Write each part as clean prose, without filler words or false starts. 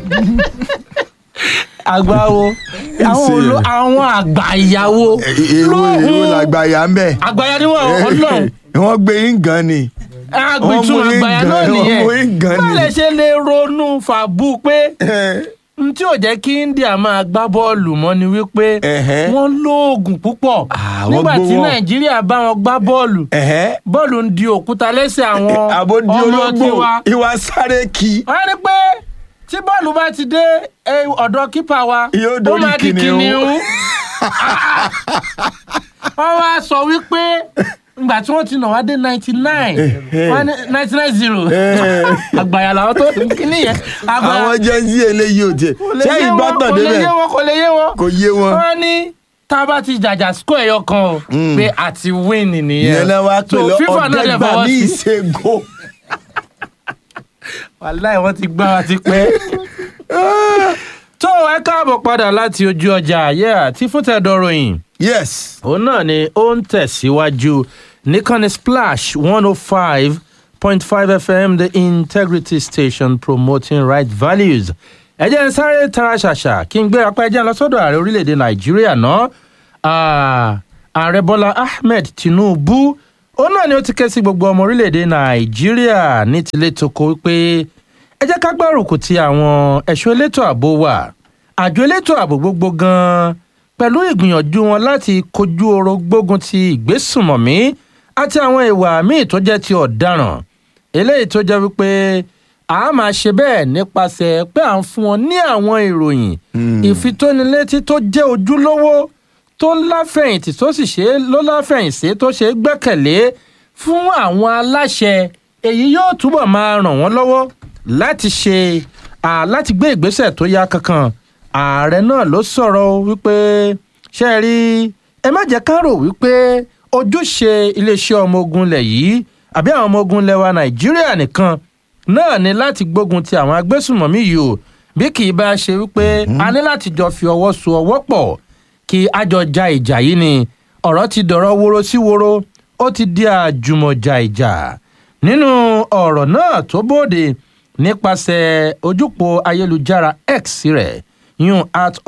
àgbáwo àwọn àgbàyàwó èwo làgbàyà ń bẹ. àgbàyà ni Ọlọ́run wọ́n gbé yín gan ni. àgbìtún àgbàyà náà nìyẹn má lè ṣe lè ronú fàbú pé n tí ò jẹ́ kí India máa gbá bọ́ọ̀lù mọ́ ni wípé wọ́n lóògùn púpọ̀ nígbà tí Nàìjíríà bá wọn gbá bọ́ọ̀lù bọ́ọ̀lù ń di òkúta lẹ́sẹ̀ àwọn ọmọ tiwa ìwà sáré kí. wọ́n rí pé tí bọ́ọ̀lù bá ti dé ọ̀dọ̀ kípa wa ó máa di kìnìún. wọ́n wá sọ wípé ìgbà tí wọ́n ti nà wá dé 99-0 àgbàyà làwọn tó kíní yẹn. àwọn jẹ́nsí eléyìí ò tiẹ̀ ṣé ìgbọ́tàn débẹ̀ kò lè yé wọn. kò yé wọn. wọ́n ní tá a bá ti jàjà score ẹyọ kan o pé àti win nìyẹn. ìyẹn náà wá pè lọ ọ̀dẹ́gbà ní ìṣègò. wàláì wọ́n ti gbá wa ti pẹ́. tó ẹ káàbọ̀ padà láti ojú ọjà ayé àti fún tẹ̀dọ̀ròyìn. yes. òun náà ni ó ń tẹ̀síwájú nìkànnì Splash 105.5 FM, the integrity station promoting right values. ẹ jẹ́ ń sáré tara ṣàṣà kí n gbé apá ẹjẹ́ lọ sọ́dọ̀ ààrẹ orílẹ̀-èdè Nàìjíríà náà. ààrẹ Bọ́lá Ahmed Tinubu òun náà ni ó ti ké sí gbogbo ọmọ orílẹ̀-èdè Nàìjíríà ní tilé toko wípé ẹ jẹ́ ká gbárùkù ti àwọn ẹ̀ṣọ́ elétò ààbò wa àjọ elétò ààbò gbogbo gan-an pẹ̀lú ìgbìyànjú wọn láti kojú oró gbógun ti ìgbésùnmọ̀mí àti àwọn ìwà míì tó jẹ́ ti ọ̀daràn eléyìí tó jẹ́ wípé a máa ṣe bẹ́ẹ̀ nípasẹ̀ pé à ń fún wọn ní àwọn ìròyìn ìfitónilétí tó jẹ́ ojúlówó tó láfẹ̀yìntì tó sì ṣe ló láfẹ̀yìntì tó ṣe gbẹ́kẹ̀lé fún àwọn aláṣẹ èyí yóò túbọ̀ máa ràn wọ́n lọ́wọ́ láti gbé ìgbésẹ̀ tó yá kankan. ààrẹ náà ló sọ̀rọ̀ wípé ṣe rí ẹ má jẹ́ ká rò wípé ojúṣe iléeṣẹ́ ọmọ ogun ilẹ̀ yìí àbí àwọn ọmọ ogun ilẹ̀ wa Nàìjíríà nìkan náà ni láti gbógun ti àwọn agbésùnmọ̀mí yìí o bí kì í bá ṣe wípé a ní láti jọ fi ọwọ́ so ọwọ́ pọ̀ kí a jọ ja ìjà yìí ni ọ̀rọ̀ ti dọ̀rọ̀ woro sí woro ó ti di àjùmọ̀jà ìjà. nínú ọ̀rọ̀ náà tó bóde nípasẹ̀ ojúpò ayélujára X rẹ̀ yún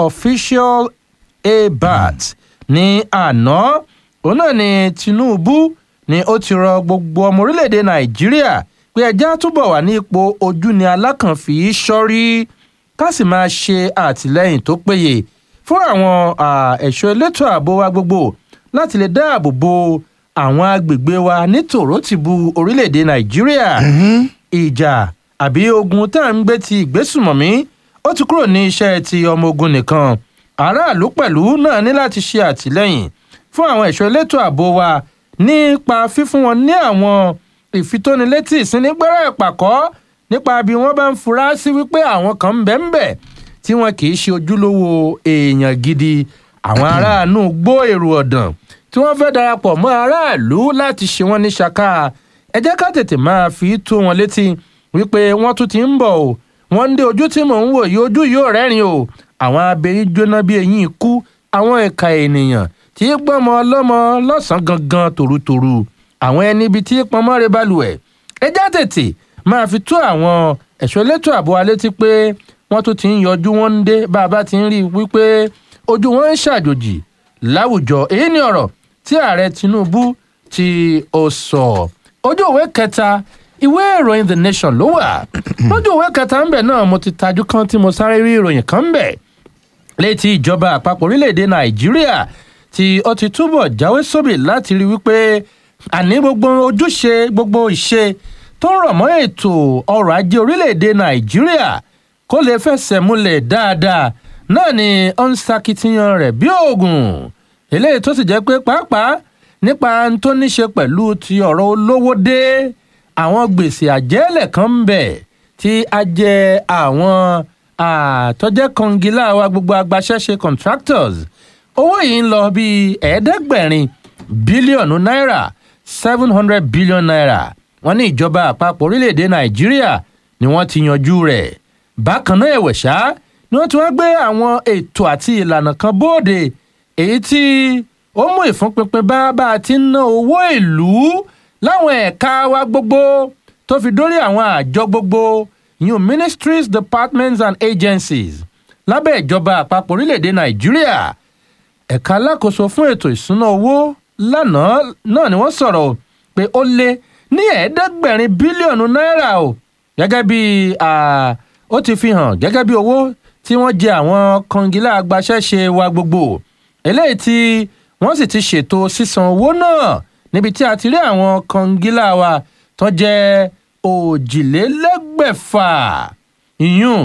@officialabat ní àná òun náà ni Tinubu ni ó ti rọ gbogbo ọmọ orílẹ̀-èdè Nàìjíríà pé ẹjẹ́ túbọ̀ wà ní ipò ojú ni alákànfì sọ́rí ká sì máa ṣe àtìlẹ́yìn tó péye fún àwọn ẹ̀ṣọ́ elétò ààbò wa gbogbo láti lè dáàbò bo àwọn agbègbè wa ní tòrótìbù orílẹ̀-èdè Nàìjíríà. ìjà àbí ogun tá à ń gbé ti ìgbésùnmọ̀mí ó ti kúrò ní iṣẹ́ ti ọmọ ogun nìkan. aráàlú pẹ̀lú náà ní láti ṣe àtìlẹ́yìn fún àwọn ẹ̀ṣọ́ elétò ààbò wa nípa fífún wọn ní àwọn ìfitónilétí ìsínigbẹ́rẹ́ ìpàkọ́ nípa bí wọ́n bá ń fura sí wípé àwọn kan ń bẹ tí wọn kì í ṣe ojúlówó èèyàn gidi àwọn aráàlú gbó èrò ọ̀dàn tí wọ́n fẹ́ darapọ̀ mọ́ aráàlú láti ṣe wọ́n ní ṣàkà. ẹ jẹ́ ká tètè máa fi tó wọn létí wípé wọ́n tún ti ń bọ̀ o wọ́n ń dé ojú tí mò ń wò yìí ojú yóò rẹ́rìn o àwọn abẹ́yìn jóná bí eyín ikú àwọn ẹ̀ka ènìyàn tí gbọ́mọ ọlọ́mọ lọ́sàn-án gangan tòrutòru àwọn ẹni ibi tí pọnmọ́ rẹ balùwẹ̀ ẹ já tètè máa fi tó àwọn ẹ̀ṣọ́ elétò ààbò wa létí pé wọ́n tún ti ń yọjú wọ́n ń dé bá a bá ti ń rí i wípé ojú wọn ń ṣàjòjì láwùjọ. èyí ni ọ̀rọ̀ tí ààrẹ Tinubu tí ó sọ. ojú ìwé kẹta ìwé ìròyìn The Nation ló wà lójú ìwé kẹta ńbẹ náà mo ti tajú kan tí mo sáré rí ìròyìn kan ńbẹ létí ìjọba àpapọ̀ orílẹ̀-èdè Nàìjíríà tí ó ti túbọ̀ jáwé sóbì láti rí wípé àní gbogbo ojúṣe gbogbo ìṣe tó ń rọ̀ mọ́ ètò ọrọ̀ ajé orílẹ̀-èdè Nàìjíríà kó lè fẹsẹ̀ múlẹ̀ dáadáa náà ni ó ń ṣakitiyan rẹ̀ bí oògùn eléyìí tó sì jẹ́ pé pàápàá nípa tó ní ṣe pẹ̀lú ti ọ̀rọ̀ olówó dé àwọn gbèsè àjẹ́lẹ̀ kan ń bẹ tí a jẹ àwọn àtọ́jẹ́ kọngilá wa gbogbo agbaṣẹ́ṣe contractors owó yìí ń lọ bíi 500 bílíọ̀nù náírà 700 billion naira wọ́n ní ìjọba àpapọ̀ orílẹ̀-èdè Nàìjíríà ni wọ́n ti yanjú rẹ̀. bákan náà ẹ̀wẹ̀ ṣá ni wọ́n ti wá gbé àwọn ètò àti ìlànà kan bóde èyí tí ó mú ìfúnpinpin bá a ti ń ná owó ìlú láwọn ẹ̀ka wa gbogbo tó fi dórí àwọn àjọ gbogbo ìyún ministries departments and agencies lábẹ́ ìjọba àpapọ̀ orílẹ̀-èdè nàìjíríà ẹ̀ka alákòóso fún ètò ìṣúná owó lánàá náà ni wọ́n sọ̀rọ̀ pé ó lé ní 500 bílíọ̀nù náírà o gẹ́gẹ́ bí ó ti fi hàn gẹ́gẹ́ bí owó tí wọ́n jẹ àwọn kọngilá agbaṣẹ́ṣe wa gbogbo eléyìí tí wọ́n sì ti ṣètò sísan owó náà níbi tí a ti rí àwọn kọngilá wa tó jẹ́ 2,600 ìyún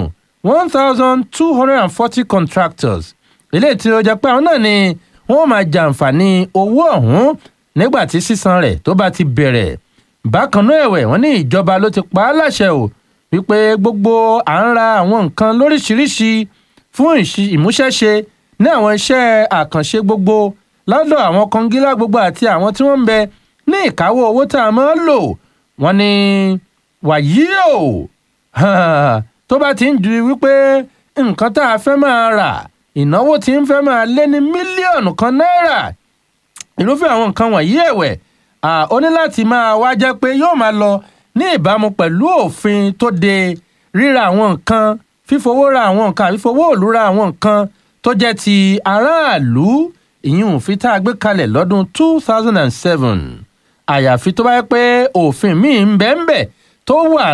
1,240 contractors eléyìí tí ó jẹ́ pé àwọn náà ni wọ́n máa jàǹfààní owó ọ̀hún nígbà tí sísan rẹ̀ tó bá ti bẹ̀rẹ̀ bákan náà ẹ̀wẹ̀ wọ́n ní ìjọba ló ti pa á láṣẹ o wípé gbogbo à ń ra àwọn nǹkan lóríṣiríṣi fún ìmúṣẹ́ṣe ní àwọn iṣẹ́ àkànṣe gbogbo lọ́dọ̀ àwọn kọngílá gbogbo àti àwọn tí wọ́n ń bẹ ní ìkáwọ́ owó tá a máa ń lò wọ́n ní wàyí o tó bá ti ń di wípé nǹkan tá a fẹ́ máa rà ìnáwó tí ń fẹ́ máa lé ní mílíọ̀nù kan náírà irúfẹ́ àwọn nǹkan wọ̀nyí ẹ̀wẹ̀ ó ní láti máa wá jẹ́ pé yóò máa lọ ní ìbámu pẹ̀lú òfin tó de ríra àwọn nǹkan fífowó ra àwọn nǹkan àbí fowó òlú ra àwọn nǹkan tó jẹ́ ti aráàlú ìyún òfin tá a gbé kalẹ̀ lọ́dún 2007 àyàfi tó bá yẹ pé òfin míì ń bẹ tó wà